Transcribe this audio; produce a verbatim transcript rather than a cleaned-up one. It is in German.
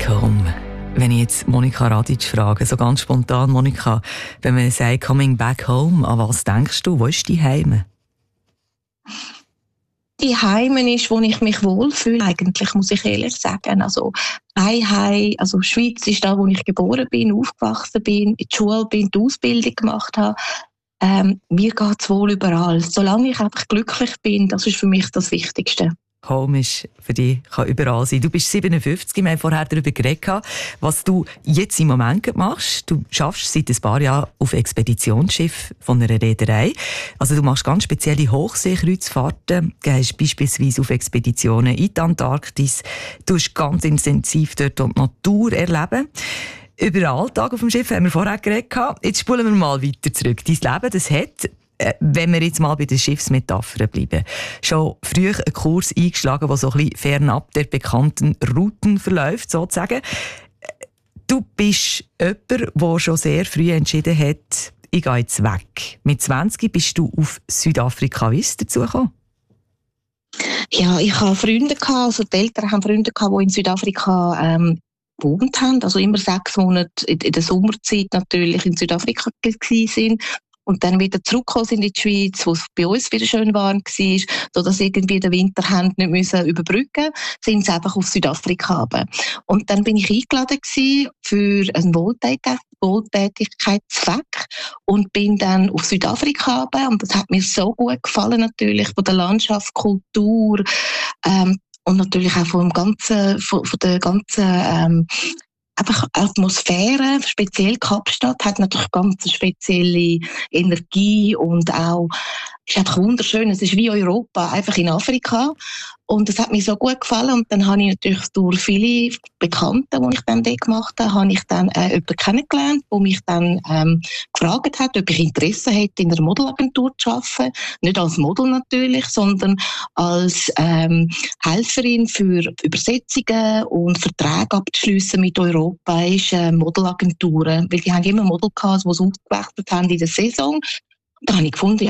Back Home. Wenn ich jetzt Monika Radic frage, so ganz spontan, Monika, wenn man sagt Coming Back Home, an was denkst du? Wo ist die Heime? Die Heime ist, wo ich mich wohlfühle, eigentlich, muss ich ehrlich sagen. Also, ein Heim, also Schweiz ist da, wo ich geboren bin, aufgewachsen bin, in die Schule bin, die Ausbildung gemacht habe. Ähm, mir geht es wohl überall. Solange ich einfach glücklich bin, das ist für mich das Wichtigste. Home ist für dich, kann überall sein. Du bist siebenundfünfzig, wir haben vorher darüber geredet, was du jetzt im Moment machst. Du schaffst seit ein paar Jahren auf Expeditionsschiff von einer Reederei. Also du machst ganz spezielle Hochseekreuzfahrten, gehst beispielsweise auf Expeditionen in die Antarktis, du hast ganz intensiv dort die Natur erleben. Über den Alltag auf dem Schiff haben wir vorher geredet. Jetzt spulen wir mal weiter zurück. Dein Leben, das hat, wenn wir jetzt mal bei den Schiffsmetaphern bleiben, schon früh einen Kurs eingeschlagen, der so ein bisschen fernab der bekannten Routen verläuft, sozusagen. Du bist jemand, der schon sehr früh entschieden hat, ich gehe jetzt weg. Mit zwanzig bist du auf Südafrika. Wie ist es dazu gekommen? Ja, ich hatte Freunde, also die Eltern haben Freunde, die in Südafrika ähm, gewohnt haben, also immer sechs Monate in der Sommerzeit natürlich in Südafrika waren. Und dann wieder zurückgekommen sind in die Schweiz, wo es bei uns wieder schön warm war, sodass irgendwie den Winter haben nicht müssen überbrücken, sind sie einfach auf Südafrika runter. Und dann bin ich eingeladen gewesen für einen Wohltät- Wohltätigkeitszweck und bin dann auf Südafrika runter. Und das hat mir so gut gefallen natürlich, von der Landschaft, Kultur, ähm, und natürlich auch vom ganzen, von, von der ganzen, ähm, einfach Atmosphäre, speziell Kapstadt, hat natürlich ganz eine spezielle Energie und auch, ist einfach wunderschön. Es ist wie Europa, einfach in Afrika. Und das hat mir so gut gefallen. Und dann habe ich natürlich durch viele Bekannte, die ich dann dort gemacht habe, habe ich dann äh, jemanden kennengelernt, der mich dann ähm, gefragt hat, ob ich Interesse hätte, in einer Modelagentur zu arbeiten. Nicht als Model natürlich, sondern als ähm, Helferin für Übersetzungen und Verträge abzuschliessen mit europäischen Modelagenturen. Weil die haben immer Model gehabt, die ausgewechselt haben in der Saison. Da habe ich gefunden,